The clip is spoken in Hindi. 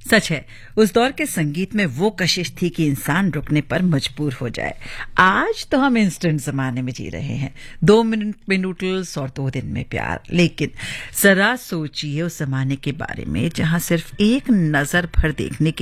सच है, उस दौर के संगीत में वो कशिश थी कि इंसान रुकने पर मजबूर हो जाए। आज तो हम इंस्टेंट जमाने में जी रहे हैं, 2 मिनट में नूडल्स और 2 दिन में प्यार। लेकिन जरा सोचिए उस जमाने के बारे में जहां सिर्फ एक नजर भर देखने के